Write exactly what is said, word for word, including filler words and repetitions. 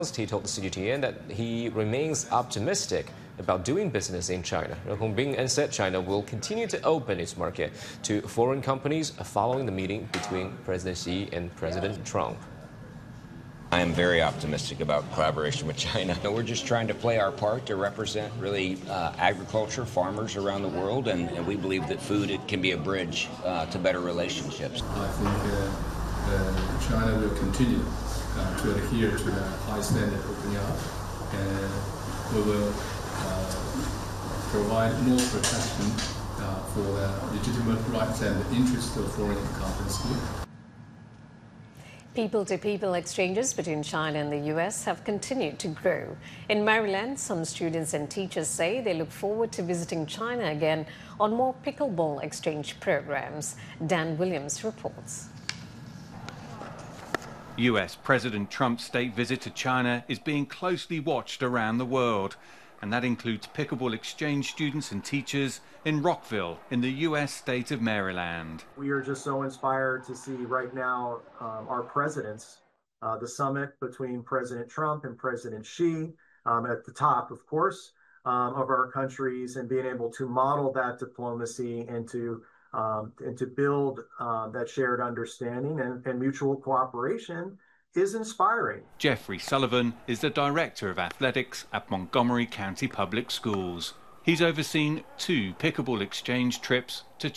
He told the C G T N that he remains optimistic about doing business in China. Hong Bing said China will continue to open its market to foreign companies following the meeting between President Xi and President Trump. I am very optimistic about collaboration with China. We're just trying to play our part to represent really uh, agriculture, farmers around the world, and, and we believe that food it can be a bridge uh, to better relationships. I think uh, uh, China will continue uh, to adhere to the high standard opening up, and we will uh, provide more protection uh, for the legitimate rights and the interests of foreign companies here. People-to-people exchanges between China and the U S have continued to grow. In Maryland, some students and teachers say they look forward to visiting China again on more pickleball exchange programs. Dan Williams reports. U S President Trump's state visit to China is being closely watched around the world, and that includes pickleball exchange students and teachers in Rockville in the U S state of Maryland. We are just so inspired to see right now um, our presidents, uh, the summit between President Trump and President Xi um, at the top, of course, um, of our countries, and being able to model that diplomacy and to, um, and to build uh, that shared understanding and, and mutual cooperation is inspiring. Jeffrey Sullivan is the Director of Athletics at Montgomery County Public Schools. He's overseen two pickleball exchange trips to